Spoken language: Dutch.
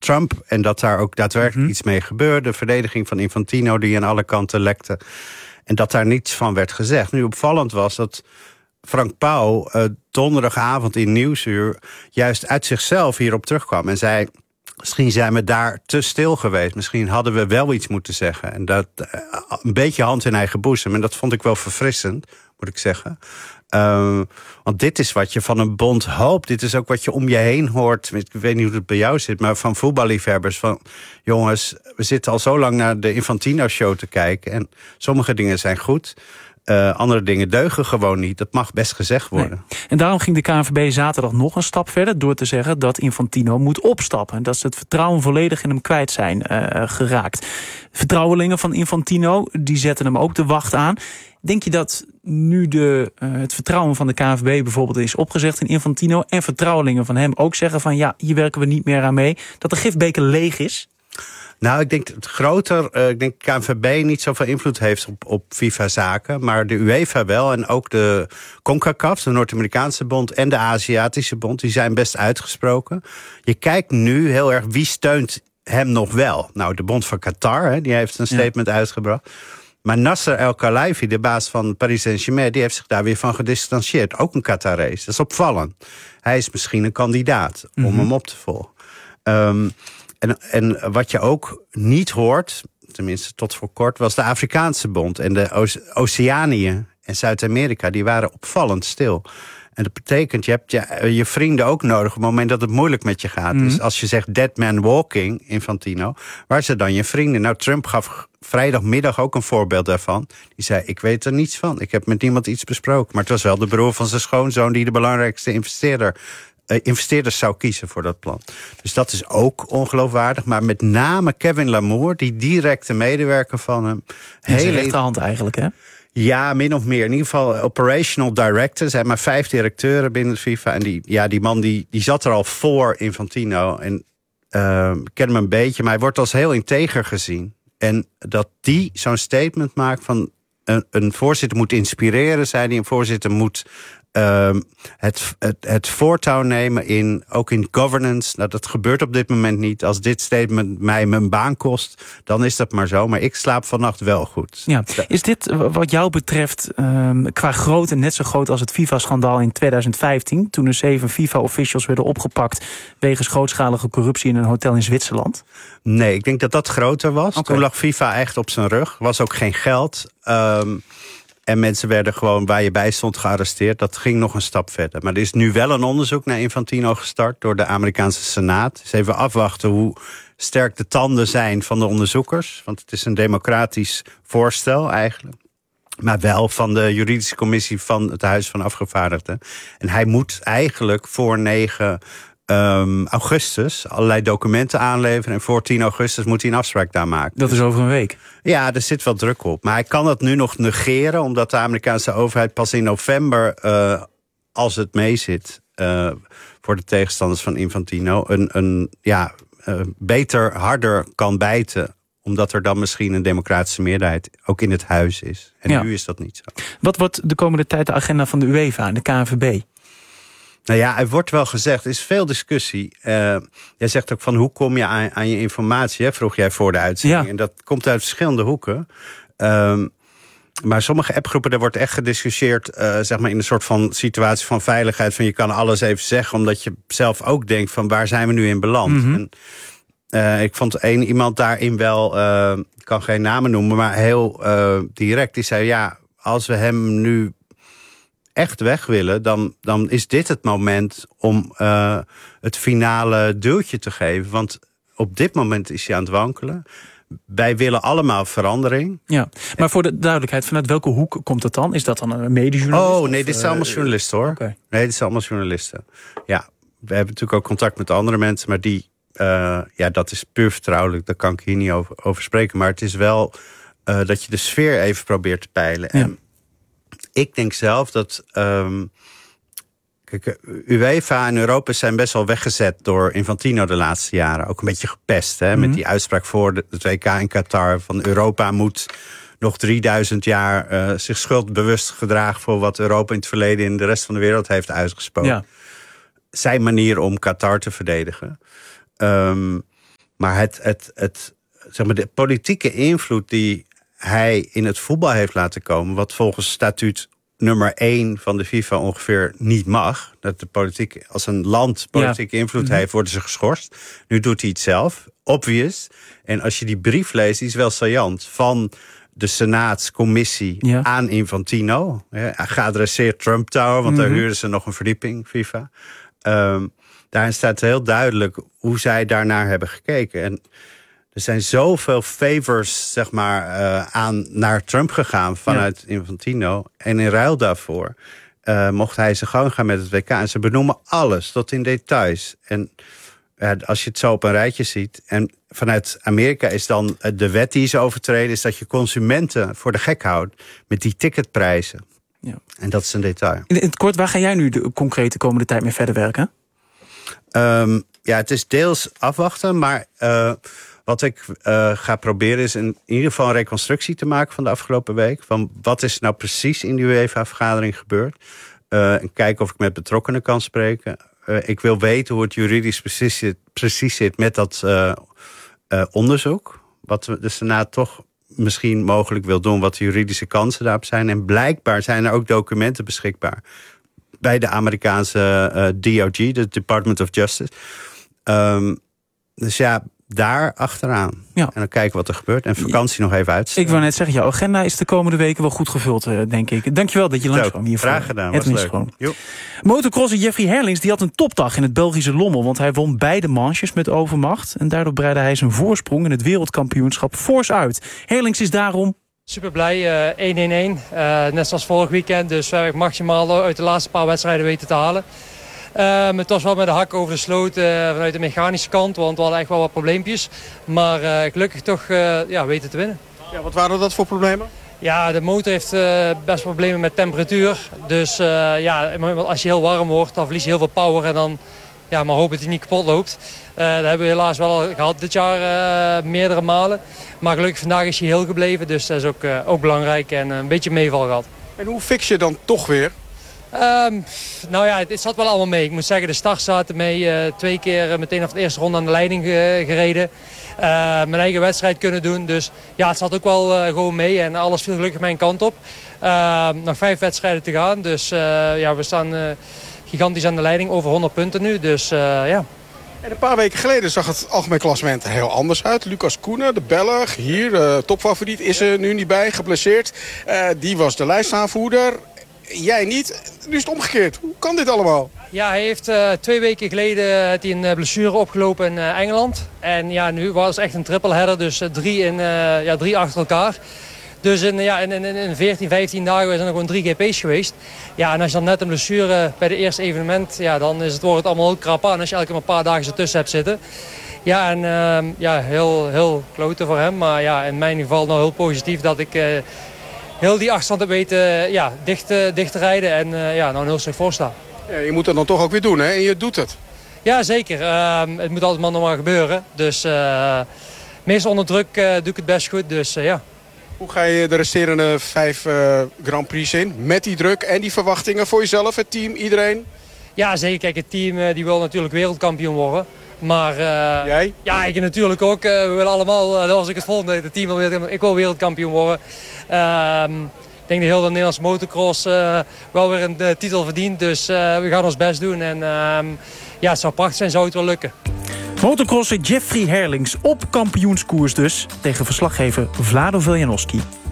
Trump en dat daar ook daadwerkelijk iets mee gebeurde. De verdediging van Infantino die aan alle kanten lekte. En dat daar niets van werd gezegd. Nu opvallend was dat Frank Pauw donderdagavond in Nieuwsuur juist uit zichzelf hierop terugkwam en zei: misschien zijn we daar te stil geweest. Misschien hadden we wel iets moeten zeggen. En dat een beetje hand in eigen boezem. En dat vond ik wel verfrissend, moet ik zeggen. Want dit is wat je van een bond hoopt. Dit is ook wat je om je heen hoort. Ik weet niet hoe het bij jou zit, maar van voetballiefhebbers. Van jongens, we zitten al zo lang naar de Infantino-show te kijken. En sommige dingen zijn goed. Andere dingen deugen gewoon niet. Dat mag best gezegd worden. Nee. En daarom ging de KNVB zaterdag nog een stap verder door te zeggen dat Infantino moet opstappen. En dat ze het vertrouwen volledig in hem kwijt zijn geraakt. Vertrouwelingen van Infantino, die zetten hem ook de wacht aan. Denk je dat nu het vertrouwen van de KNVB bijvoorbeeld is opgezegd in Infantino en vertrouwelingen van hem ook zeggen van ja, hier werken we niet meer aan mee, dat de gifbeker leeg is? Nou, ik denk ik denk KNVB niet zoveel invloed heeft op FIFA-zaken, maar de UEFA wel en ook de CONCACAF, de Noord-Amerikaanse bond en de Aziatische bond, die zijn best uitgesproken. Je kijkt nu heel erg wie steunt hem nog wel. Nou, de bond van Qatar, die heeft een statement uitgebracht. Maar Nasser El-Khelaifi, de baas van Paris Saint-Germain, die heeft zich daar weer van gedistanceerd. Ook een Qatarees. Dat is opvallend. Hij is misschien een kandidaat om hem op te volgen. En wat je ook niet hoort, tenminste tot voor kort, was de Afrikaanse bond. En de Oceanië en Zuid-Amerika, die waren opvallend stil. En dat betekent, je hebt je vrienden ook nodig op het moment dat het moeilijk met je gaat. Dus als je zegt dead man walking, Infantino, waar zijn dan je vrienden? Nou, Trump gaf vrijdagmiddag ook een voorbeeld daarvan. Die zei, ik weet er niets van. Ik heb met niemand iets besproken. Maar het was wel de broer van zijn schoonzoon die de belangrijkste investeerders zou kiezen voor dat plan. Dus dat is ook ongeloofwaardig. Maar met name Kevin Lamour, die directe medewerker van hem. Zijn rechterhand eigenlijk, hè? Ja, min of meer. In ieder geval operational director. Er zijn maar 5 directeuren binnen de FIFA. En die man die zat er al voor Infantino. En ik ken hem een beetje, maar hij wordt als heel integer gezien. En dat die zo'n statement maakt van een voorzitter moet inspireren, zei hij. Een voorzitter moet het voortouw nemen ook in governance. Nou, dat gebeurt op dit moment niet. Als dit statement mij mijn baan kost, dan is dat maar zo. Maar ik slaap vannacht wel goed. Ja. Is dit wat jou betreft qua grootte net zo groot als het FIFA-schandaal in 2015... toen er 7 FIFA-officials werden opgepakt wegens grootschalige corruptie in een hotel in Zwitserland? Nee, ik denk dat dat groter was. Okay. Toen lag FIFA echt op zijn rug. Er was ook geen geld. En mensen werden gewoon waar je bij stond gearresteerd. Dat ging nog een stap verder. Maar er is nu wel een onderzoek naar Infantino gestart door de Amerikaanse Senaat. Dus even afwachten hoe sterk de tanden zijn van de onderzoekers. Want het is een democratisch voorstel eigenlijk. Maar wel van de juridische commissie van het Huis van Afgevaardigden. En hij moet eigenlijk voor 9 augustus allerlei documenten aanleveren. En voor 10 augustus moet hij een afspraak daar maken. Dat is over een week. Ja, er zit wel druk op. Maar hij kan dat nu nog negeren, omdat de Amerikaanse overheid pas in november, als het meezit, voor de tegenstanders van Infantino, beter, harder kan bijten. Omdat er dan misschien een democratische meerderheid ook in het huis is. En nu is dat niet zo. Wat wordt de komende tijd de agenda van de UEFA en de KNVB? Nou ja, er wordt wel gezegd, er is veel discussie. Jij zegt ook van hoe kom je aan je informatie, hè? Vroeg jij voor de uitzending. Ja. En dat komt uit verschillende hoeken. Maar sommige appgroepen, daar wordt echt gediscussieerd, zeg maar in een soort van situatie van veiligheid. Van je kan alles even zeggen, omdat je zelf ook denkt van waar zijn we nu in beland? En, ik vond iemand daarin wel, ik kan geen namen noemen, maar heel direct. Die zei, ja, als we hem nu echt weg willen, dan is dit het moment om het finale duwtje te geven. Want op dit moment is hij aan het wankelen. Wij willen allemaal verandering. Ja, maar voor de duidelijkheid, vanuit welke hoek komt het dan? Is dat dan een medejournalist? Oh, nee, dit zijn allemaal journalisten, hoor. Okay. Nee, dit zijn allemaal journalisten. Ja, we hebben natuurlijk ook contact met andere mensen, maar die, dat is puur vertrouwelijk. Daar kan ik hier niet over spreken. Maar het is wel dat je de sfeer even probeert te peilen. Ja. En ik denk zelf dat kijk, UEFA en Europa zijn best wel weggezet door Infantino de laatste jaren. Ook een beetje gepest, hè, met die uitspraak voor het WK in Qatar. Van Europa moet nog 3000 jaar zich schuldbewust gedragen voor wat Europa in het verleden in de rest van de wereld heeft uitgesproken. Ja. Zijn manier om Qatar te verdedigen. Maar zeg maar, de politieke invloed die hij in het voetbal heeft laten komen, wat volgens statuut nummer 1 van de FIFA ongeveer niet mag. Dat de politiek, als een land politieke invloed heeft, worden ze geschorst. Nu doet hij het zelf, obvious. En als je die brief leest, die is wel saillant, van de Senaatscommissie aan Infantino. Geadresseerd Trump Tower, want daar huurden ze nog een verdieping, FIFA. Daarin staat heel duidelijk hoe zij daarnaar hebben gekeken. En er zijn zoveel favors, zeg maar, naar Trump gegaan vanuit Infantino. En in ruil daarvoor mocht hij zijn gang gaan met het WK. En ze benoemen alles, tot in details. En als je het zo op een rijtje ziet. En vanuit Amerika is dan de wet die ze overtreden, is dat je consumenten voor de gek houdt met die ticketprijzen. Ja. En dat is een detail. In het kort, waar ga jij nu concreet de komende tijd mee verder werken? Het is deels afwachten, maar wat ik ga proberen is in ieder geval een reconstructie te maken van de afgelopen week. Van wat is nou precies in die UEFA-vergadering gebeurd? En kijken of ik met betrokkenen kan spreken. Ik wil weten hoe het juridisch precies zit met dat onderzoek. Wat de Senaat toch misschien mogelijk wil doen, wat de juridische kansen daarop zijn. En blijkbaar zijn er ook documenten beschikbaar bij de Amerikaanse DOJ, de Department of Justice. Dus ja, daar achteraan. Ja. En dan kijken wat er gebeurt. En vakantie nog even uitstellen. Ik wou net zeggen, jouw agenda is de komende weken wel goed gevuld, denk ik. Dankjewel dat je langskwam hiervoor. Graag gedaan, was leuk. Motocrosser Jeffrey Herlings die had een topdag in het Belgische Lommel, want hij won beide manches met overmacht. En daardoor breidde hij zijn voorsprong in het wereldkampioenschap fors uit. Herlings is daarom super blij, 1-1-1, net zoals vorig weekend. Dus we hebben maximaal uit de laatste paar wedstrijden weten te halen. Het was wel met de hak over de sloot vanuit de mechanische kant, want we hadden echt wel wat probleempjes. Maar gelukkig toch weten te winnen. Ja, wat waren dat voor problemen? Ja, de motor heeft best problemen met temperatuur. Dus als je heel warm wordt, dan verlies je heel veel power. En dan maar hopen dat hij niet kapot loopt. Dat hebben we helaas wel gehad dit jaar meerdere malen. Maar gelukkig vandaag is hij heel gebleven. Dus dat is ook belangrijk en een beetje meeval gehad. En hoe fix je dan toch weer? Het zat wel allemaal mee. Ik moet zeggen, de start zaten mee. 2 keer meteen af de eerste ronde aan de leiding gereden. Mijn eigen wedstrijd kunnen doen. Dus ja, het zat ook wel gewoon mee. En alles viel gelukkig mijn kant op. Nog 5 wedstrijden te gaan. Dus we staan gigantisch aan de leiding. Over 100 punten nu. Dus ja. En een paar weken geleden zag het algemeen klassement er heel anders uit. Lucas Koenen, de Belg, hier topfavoriet, is er nu niet bij, geblesseerd. Die was de lijstaanvoerder. Jij niet. Nu is het omgekeerd. Hoe kan dit allemaal? Ja, hij heeft 2 weken geleden een blessure opgelopen in Engeland. En ja, nu was het echt een triple header. Dus 3 achter elkaar. Dus in 14, 15 dagen zijn er gewoon 3 GP's geweest. Ja, en als je dan net een blessure bij het eerste evenement, ja, dan wordt het allemaal ook krap aan als je elke maar een paar dagen ertussen hebt zitten. Ja, en heel klote voor hem. Maar ja, in mijn geval nou heel positief dat ik heel die achterstand heb weten dicht te rijden en nou een heel stuk voor staan. Ja, je moet het dan toch ook weer doen, hè? En je doet het. Ja, zeker. Het moet altijd maar nog maar gebeuren. Dus meestal onder druk doe ik het best goed. Dus ja. Hoe ga je de resterende 5 Grand Prix in? Met die druk en die verwachtingen voor jezelf, het team, iedereen? Ja, zeker. Kijk, het team die wil natuurlijk wereldkampioen worden. Maar jij? Ja, ik natuurlijk ook. We willen allemaal, als ik het volgende, het team wil ik wil wereldkampioen worden. Ik denk dat heel de Nederlandse motocross wel weer een titel verdient. Dus we gaan ons best doen. En het zou prachtig zijn, zou het wel lukken. Motocrosser Jeffrey Herlings op kampioenskoers dus tegen verslaggever Vlado Veljanovski.